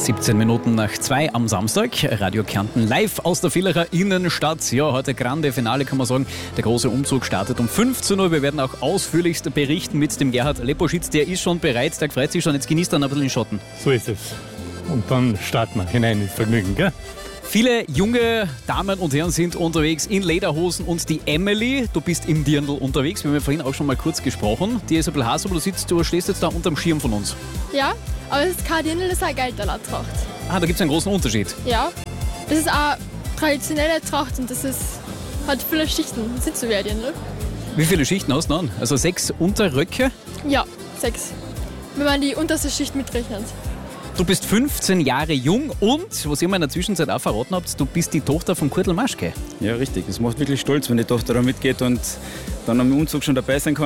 17 Minuten nach 2 am Samstag. Radio Kärnten live aus der Villacher Innenstadt. Ja, heute grande Finale, kann man sagen. Der große Umzug startet um 15 Uhr. Wir werden auch ausführlichst berichten mit dem Gerhard Leposchitz. Der ist schon bereit, der freut sich schon. Jetzt genießt er ein bisschen den Schotten. So ist es. Und dann starten wir hinein ins Vergnügen, gell? Viele junge Damen und Herren sind unterwegs in Lederhosen und die Emily, du bist im Dirndl unterwegs. Wir haben ja vorhin auch schon mal kurz gesprochen. Die ist ein bisschen heiß, aber du stehst jetzt da unterm Schirm von uns. Ja, aber es ist kein Dirndl, das ist eine Gelterler-Tracht. Ah, da gibt es einen großen Unterschied. Ja, das ist eine traditionelle Tracht und hat viele Schichten. Das sind so wie ein Dirndl. Wie viele Schichten hast du dann? Also 6 Unterröcke? Ja, 6. Wenn man die unterste Schicht mitrechnet. Du bist 15 Jahre jung und, was ihr mir in der Zwischenzeit auch verraten habt, du bist die Tochter von Kurtl Maschke. Ja, richtig. Es macht wirklich stolz, wenn die Tochter da mitgeht und dann am Umzug schon dabei sein kann.